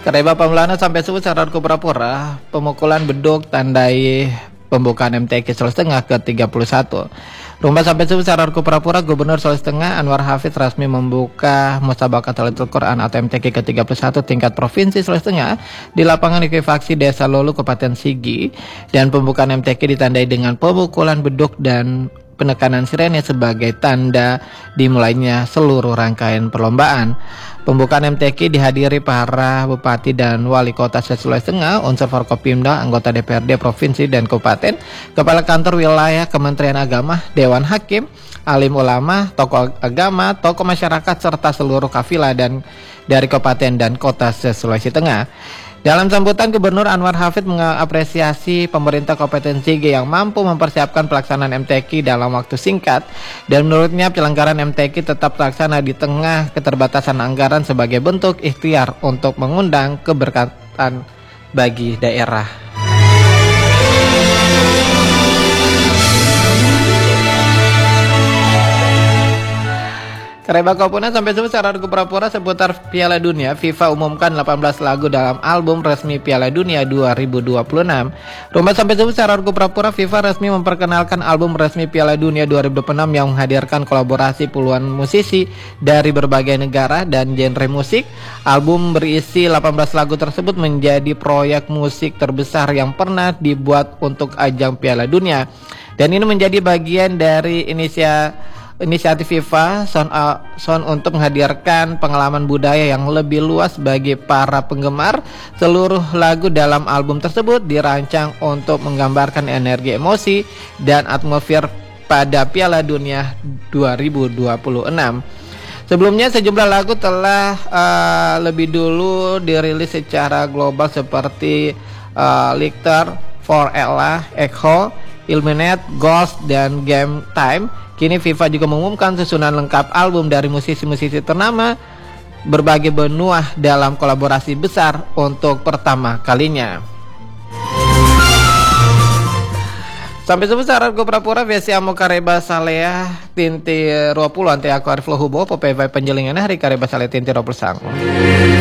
Kareba pamulana sampai subuh saran ku pura-pura pemukulan beduk tandai pembukaan MTQ Sulawesi Tengah ke-31. Rumah sampai subuh saran ku pura-pura Gubernur Sulawesi Tengah Anwar Hafidz resmi membuka Musabaqah Talatul Quran atau MTQ ke-31 tingkat Provinsi Sulawesi Tengah di lapangan likuifaksi Desa Lolu Kabupaten Sigi, dan pembukaan MTQ ditandai dengan pemukulan beduk dan penekanan sirene sebagai tanda dimulainya seluruh rangkaian perlombaan. Pembukaan MTQ dihadiri para bupati dan wali kota Sulawesi Tengah, unsur Forkopimda, anggota DPRD provinsi dan kabupaten, kepala kantor wilayah Kementerian Agama, Dewan Hakim, alim ulama, tokoh agama, tokoh masyarakat serta seluruh kafilah dan dari kabupaten dan kota Sulawesi Tengah. Dalam sambutan, Gubernur Anwar Hafidz mengapresiasi pemerintah Kabupaten Sigi yang mampu mempersiapkan pelaksanaan MTQ dalam waktu singkat, dan menurutnya penyelenggaraan MTQ tetap terlaksana di tengah keterbatasan anggaran sebagai bentuk ikhtiar untuk mengundang keberkatan bagi daerah. Kareba Kopuna sampai subuh saran ku pura-pura seputar Piala Dunia. FIFA umumkan 18 lagu dalam album resmi Piala Dunia 2026. Rumah sampai subuh saran ku pura-pura FIFA resmi memperkenalkan album resmi Piala Dunia 2026 yang menghadirkan kolaborasi puluhan musisi dari berbagai negara dan genre musik. Album berisi 18 lagu tersebut menjadi proyek musik terbesar yang pernah dibuat untuk ajang Piala Dunia, dan ini menjadi bagian dari inisiatif FIFA Sound untuk menghadirkan pengalaman budaya yang lebih luas bagi para penggemar. Seluruh lagu dalam album tersebut dirancang untuk menggambarkan energi emosi dan atmosfer pada Piala Dunia 2026. Sebelumnya sejumlah lagu telah lebih dulu dirilis secara global seperti Lichter, For Ella, Echo, Illuminate, Ghost, dan Game Time. Kini FIFA juga mengumumkan susunan lengkap album dari musisi-musisi ternama berbagai benua dalam kolaborasi besar untuk pertama kalinya. Sampai subuh saran ku pura-pura versi amo Kareba Salea Tinti 20 ante aku Arif Lohubo popevai penjelingan hari Kareba Salea Tinti 20 sang.